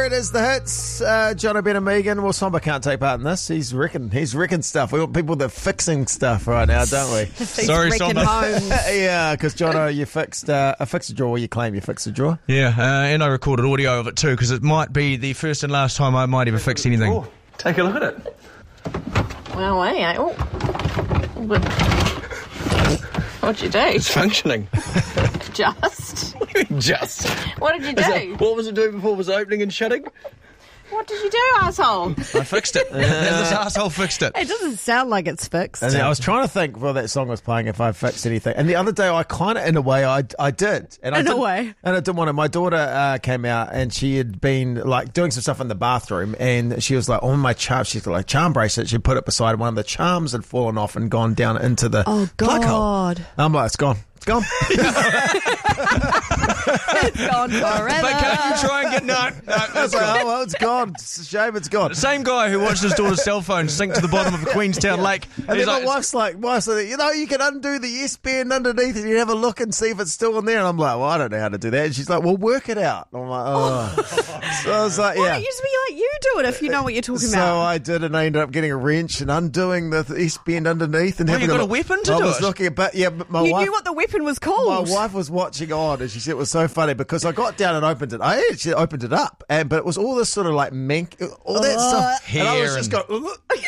It is the hits. Jono, Ben and Megan. Well, Somba can't take part in this. He's wrecking stuff. We want people that are fixing stuff right now, don't we? Sorry, Somba. Yeah, because Jono, you fixed a drawer. You claim you fixed a drawer. Yeah, and I recorded audio of it too, because it might be the first and last time I might ever fix anything. Oh, take a look at it. Well, hey, what'd you do? It's functioning. Just? Just. What did you do? What was it doing before it was opening and shutting? What did you do, asshole? I fixed it. This asshole fixed it. It doesn't sound like it's fixed. And I was trying to think while that song was playing if I fixed anything. And the other day, I kind of, in a way, I did. And In a way. And I didn't want to. My daughter came out and she had been like doing some stuff in the bathroom, and she was like, "Oh, my charm." She's got like a charm bracelet. She put it beside one of the charms had fallen off and gone down into the plug hole. God. I'm like, it's gone. It's gone. It's gone forever. But can't you try and get... No, I that's was like, gone. oh, well, it's gone. It's a shame it's gone. The same guy who watched his daughter's cell phone sink to the bottom of a Queenstown lake. And He's then my like, wife's like, you know, you can undo the S band underneath and you have a look and see if it's still in there. And I'm like, well, I don't know how to do that. And she's like, well, work it out. And I'm like, oh. So I was like, Why yeah. don't you just be like, you do it if you know what you're talking So about. I did, and I ended up getting a wrench and undoing the S bend underneath. And Oh, having you got a look. weapon to I do was it? looking at, but my You wife. knew what the weapon was called. My wife was watching on, and she said it was so funny because I got down and opened it. I actually opened it up, but it was all this sort of like all that stuff. And I was Hair just and- going.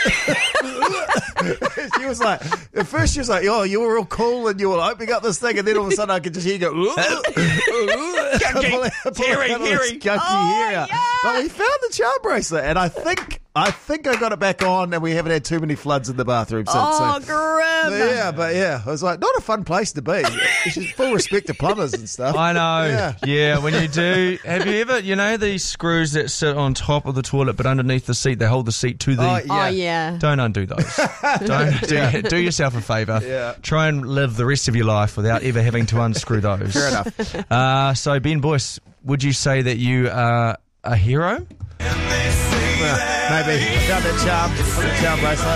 She was like, at first she was like, "Oh, you were real cool, and you were opening up this thing," and then all of a sudden I could just hear you go. Hairy. Hair. But we found the charm bracelet, and I think I got it back on, and we haven't had too many floods in the bathroom since. Oh, so. grim. Yeah, I was like, not a fun place to be. Full respect to plumbers and stuff. I know. Yeah. Yeah, when you do. Have you ever, these screws that sit on top of the toilet but underneath the seat, they hold the seat to the... Oh, yeah. Don't undo those. Don't do yourself a favour. Yeah. Try and live the rest of your life without ever having to unscrew those. Fair enough. So, Ben Boyce, would you say that you are a hero? Maybe. Found that charm bracelet.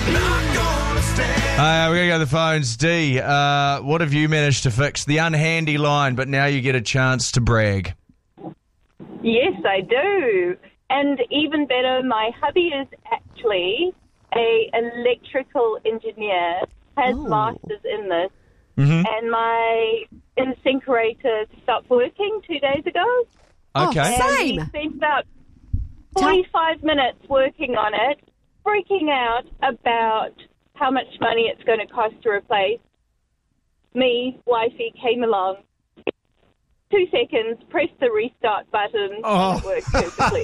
We're going to go to the phones. Dee, what have you managed to fix? The unhandy line, but now you get a chance to brag. Yes, I do. And even better, my hubby is actually an electrical engineer, has masters in this, and my InSyncerator stopped working 2 days ago. Okay. And Same. we spent about 45 minutes working on it, freaking out about how much money it's going to cost to replace. Me, wifey, came along. 2 seconds, pressed the restart button, and it worked perfectly.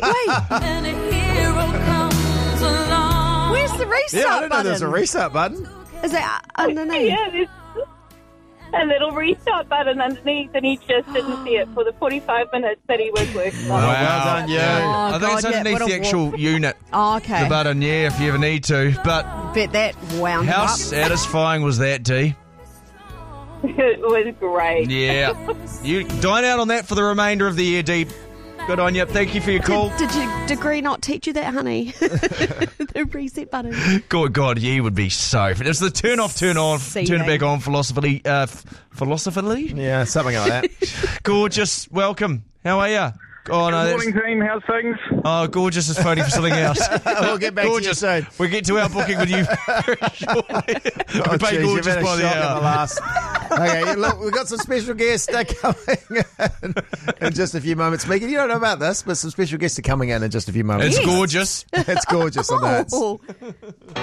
Where's the restart Yeah, I didn't know button? there's a restart button. Is it underneath? Yeah, there's a little restart button underneath, and he just didn't see it for the 45 minutes that he was working on it. Well done, you. I think God, it's yeah, underneath what the a actual unit. Oh, okay. The button, yeah, if you ever need to. But Bet that wound how up. satisfying was that, Dee? It was great. Yeah. You dine out on that for the remainder of the year, Dee. Good on you. Thank you for your call. Did your degree not teach you that, honey? The reset button. God, you would be so... It's the turn off, turn on, turn it back on philosophically. Philosophically? Yeah, something like that. Gorgeous. Welcome. How are you? Oh, no, Good morning, team. How's things? Oh, Gorgeous is phoning for something else. We'll get back Gorgeous. to you soon. We'll get to our booking with you very shortly. Oh, We pay geez, you've Gorgeous had a by the shock in hour. the last. Okay, look, we've got some special guests coming in just a few moments. Megan, you don't know about this, but some special guests are coming in just a few moments. It's gorgeous. It's gorgeous on that. Oh.